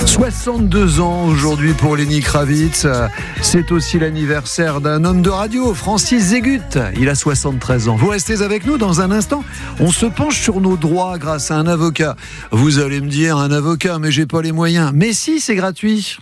62 ans aujourd'hui pour Lenny Kravitz. C'est aussi l'anniversaire d'un homme de radio, Francis Zégut. Il a 73 ans. Vous restez avec nous dans un instant. On se penche sur nos droits grâce à un avocat. Vous allez me dire, un avocat, mais j'ai pas les moyens. Mais si, c'est gratuit.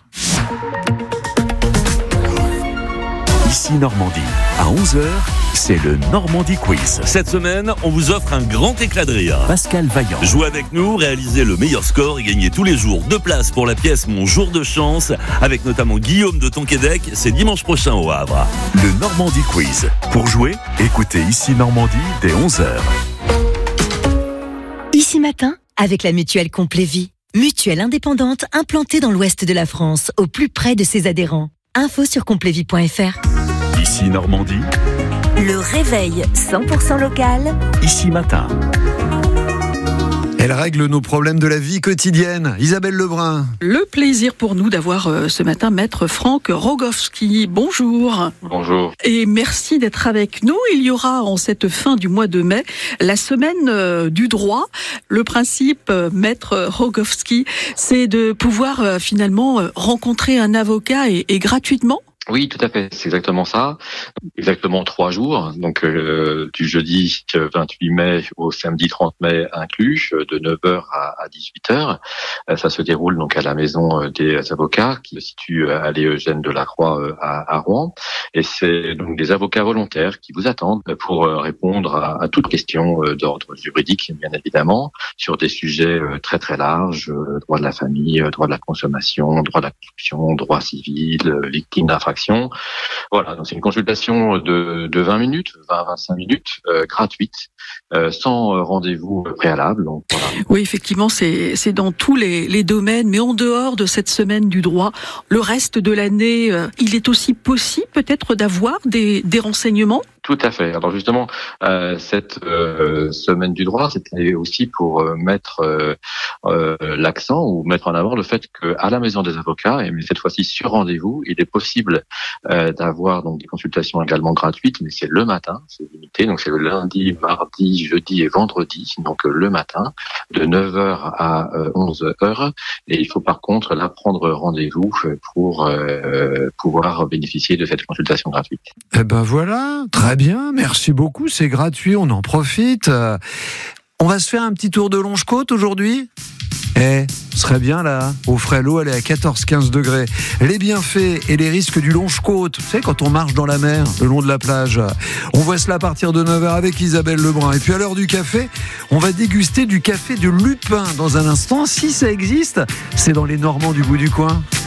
Ici Normandie, à 11h, c'est le Normandie Quiz. Cette semaine, on vous offre un grand éclat de rire. Pascal Vaillant. Jouez avec nous, réalisez le meilleur score et gagnez tous les jours 2 places pour la pièce Mon jour de chance, avec notamment Guillaume de Tonquédec. C'est dimanche prochain au Havre. Le Normandie Quiz. Pour jouer, écoutez Ici Normandie dès 11h. Ici matin, avec la mutuelle Complet Vie. Mutuelle indépendante implantée dans l'ouest de la France, au plus près de ses adhérents. Info sur completvie.fr. Ici Normandie, Le réveil 100% local. Ici matin. Elle règle nos problèmes de la vie quotidienne. Isabelle Lebrun. Le plaisir pour nous d'avoir ce matin Maître Franck Rogowski. Bonjour. Bonjour. Et merci d'être avec nous. Il y aura en cette fin du mois de mai la semaine du droit. Le principe, Maître Rogowski, c'est de pouvoir finalement rencontrer un avocat et gratuitement. Oui, tout à fait, c'est exactement ça. Exactement 3 jours, donc du jeudi 28 mai au samedi 30 mai inclus, de 9h à 18h. Ça se déroule donc à la maison des avocats qui se situe à allée Eugène Delacroix à Rouen. Et c'est donc des avocats volontaires qui vous attendent pour répondre à toute question d'ordre juridique, bien évidemment, sur des sujets très très larges, droit de la famille, droit de la consommation, droit de la construction, droit civil, victime d'infraction. Voilà, donc c'est une consultation de 20 minutes, 20-25 minutes, gratuite, sans rendez-vous préalable. Donc, voilà. Oui, effectivement, c'est dans tous les domaines, mais en dehors de cette semaine du droit, le reste de l'année, il est aussi possible peut-être d'avoir des renseignements ? Tout à fait. Alors justement, cette semaine du droit, c'était aussi pour mettre l'accent ou mettre en avant le fait qu'à la maison des avocats, et mais cette fois-ci sur rendez-vous, il est possible d'avoir donc des consultations également gratuites, mais c'est le matin, c'est limité, donc c'est le lundi, mardi, jeudi et vendredi, donc le matin, de 9h à 11h, et il faut par contre là prendre rendez-vous pour pouvoir bénéficier de cette consultation gratuite. Eh ben voilà, très bien, merci beaucoup, c'est gratuit, on en profite. On va se faire un petit tour de Longe-Côte aujourd'hui ? Ce serait bien là, au frais, l'eau elle est à 14-15 degrés. Les bienfaits et les risques du Longe-Côte, tu sais, quand on marche dans la mer, le long de la plage. On voit cela à partir de 9h avec Isabelle Lebrun. Et puis à l'heure du café, on va déguster du café de Lupin dans un instant. Si ça existe, c'est dans les Normands du bout du coin.